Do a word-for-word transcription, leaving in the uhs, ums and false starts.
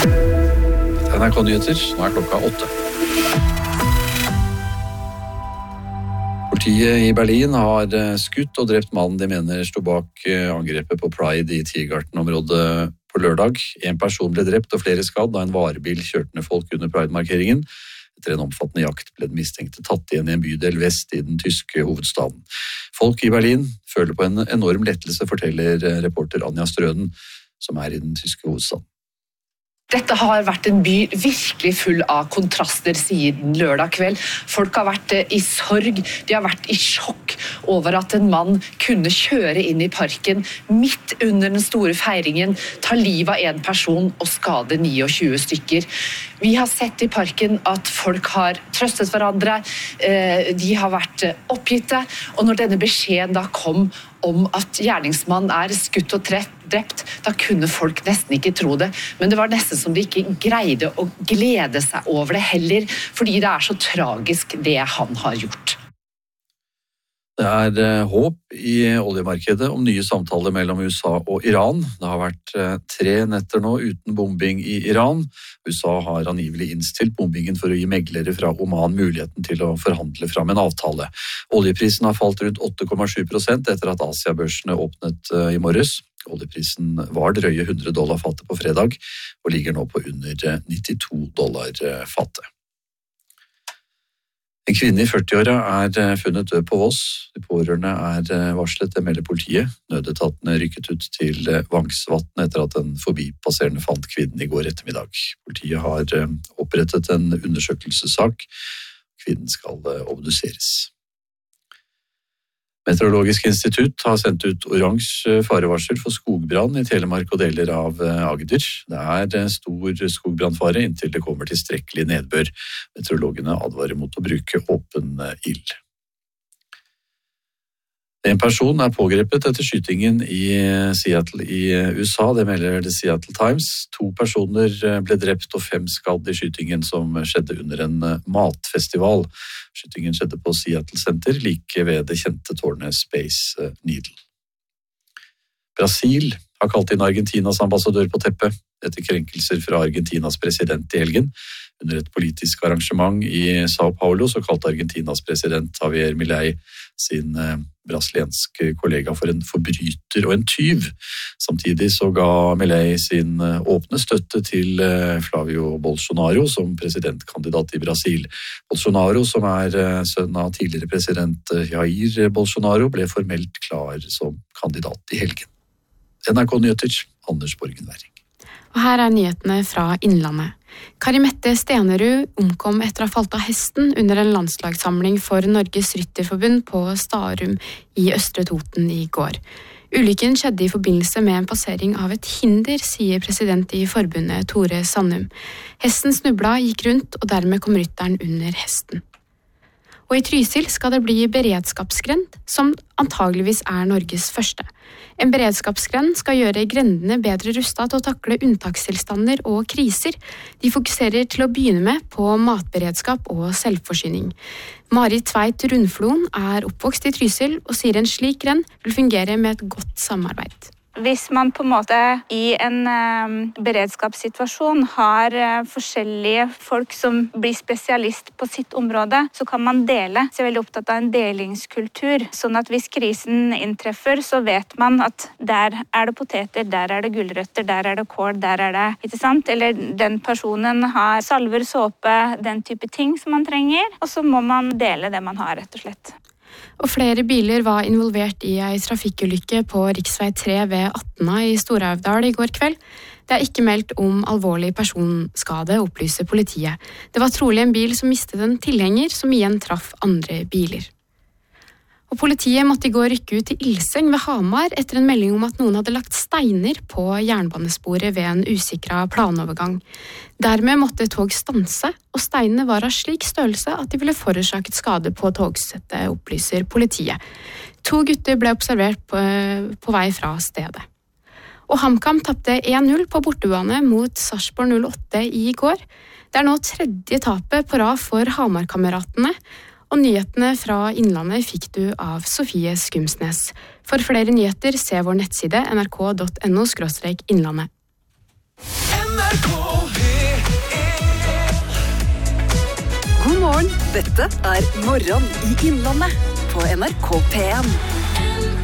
N R K Nyheter, nå er klokka åtte. Politiet i Berlin har skutt og drept mannen de mener sto bak angrepet på Pride i Tiergarten-området på lørdag. En person ble drept og flere skadd da en varebil kjørte ned folk under Pride-markeringen. Etter en omfattende jakt ble den mistenkte tatt igjen i en bydel vest i den tyske hovedstaden. Folk i Berlin føler på en enorm lettelse, forteller reporter Anja Strøden, som er i den tyske hovedstaden. Dette har vært en by virkelig full av kontraster siden lørdag kveld. Folk har vært i sorg, de har vært i sjokk over at en mann kunne kjøre inn i parken midt under den store feiringen, ta liv av en person og skade tjueni stykker. Vi har sett i parken at folk har trøstet hverandre, de har vært oppgitte, og når denne beskjeden da kom om at gjerningsmannen er skutt og drept, da kunne folk nesten ikke tro det. Men det var nesten som de ikke greide å glede seg over det heller, fordi det er så tragisk det han har gjort. Det er håp i oljemarkedet om nye samtaler mellom U S A og Iran. Det har vært tre netter nå uten bombing i Iran. U S A har angivelig innstilt bombingen for å gi meglere fra Oman muligheten til å forhandle fram en avtale. Oljeprisen har falt rundt åtte komma sju prosent etter at Asia-børsene åpnet i morges. Oljeprisen var drøye hundre dollar fatet på fredag, og ligger nå på under nittito dollar fatet. En kvinne i førtiåra er funnet død på Voss. De pårørende er varslet, det melder politiet. Nødetatene rykket ut til Vangsvatn etter at en forbipasserende fant kvinnen i går ettermiddag. Politiet har opprettet en undersøkelsessak. Kvinnen skal obduseres. Meteorologisk institutt har sendt ut oransje farevarsel for skogbrann i Telemark og deler av Agder. Det er stor skogbrannfare inntil det kommer tilstrekkelig nedbør. Meteorologene advarer mot å bruke åpen ild. En person er pågrepet etter skytingen i Seattle i U S A, det melder The Seattle Times. To personer ble drept og fem skadd i skytingen som skjedde under en matfestival. Skytingen skjedde på Seattle Center, like ved det kjente tårnet Space Needle. Brasil har kalt inn Argentinas ambassadør på teppet etter krenkelser fra Argentinas president i helgen. Under et politisk arrangement i Sao Paulo så kalte Argentinas president Javier Milei sin brasilianske kollega for en forbryter og en tyv. Samtidig så ga Milei sin åpne støtte til Flavio Bolsonaro som presidentkandidat i Brasil. Bolsonaro, som er sønn av tidligere president Jair Bolsonaro, ble formelt klar som kandidat i helgen. N R K Nyheter, Anders Borgen Werring. Og her er nyhetene fra Innlandet. Karimette Stenerud omkom etter å ha falt av hesten under en landslagssamling for Norges Rytterforbund på Starum i Østre Toten i går. Ulykken skjedde i forbindelse med en passering av et hinder, sier president i forbundet Tore Sandum. Hesten snubla, gikk rundt, og dermed kom rytteren under hesten. Og i Trysil skal det bli beredskapsgrend, som antageligvis er Norges første. En beredskapsgrend skal gjøre grendene bedre rustet til å takle unntakstilstander og kriser. De fokuserer til å begynne med på matberedskap og selvforsyning. Marit Tveit Rundfloen er oppvokst i Trysil og sier en slik grend vil fungere med et godt samarbeid. Hvis man på en måte i en eh, beredskapssituasjon har eh, forskjellige folk som blir spesialist på sitt område, så kan man dele. Så jeg er veldig opptatt av en delingskultur, sånn at hvis krisen inntreffer, så vet man at der er det poteter, der er det gulrøtter, der er det kål, der er det, ikke sant? Eller den personen har salver, såpe, den type ting som man trenger, og så må man dele det man har, rett og slett. Og flere biler var involvert i en trafikkulykke på riksvei tre ved Atna i Stor-Aurdal i går kveld. Det er ikke meldt om alvorlig personskade, opplyser politiet. Det var trolig en bil som mistet en tilhenger, som igjen traff andre biler. Og politiet måtte i går rykke ut til Ilseng ved Hamar etter en melding om at noen hadde lagt steiner på jernbanesporet ved en usikret planovergang. Dermed måtte tog stanse, og steinene var av slik størrelse at de ville forårsaket skade på togsettet, opplyser politiet. To gutter ble observert på, på vei fra stedet. Og HamKam tapte én null på bortebane mot Sarpsborg null åtte i går. Det er nå tredje tapet på rad for Hamar-kameratene, og nyhetene fra Innlandet fikk du av Sofie Skumsnes. For flere nyheter, se vår nettside n r k punktum n o skråstrek innlandet. N R K morgen. Dette er Morgen i Innlandet på N R K P en.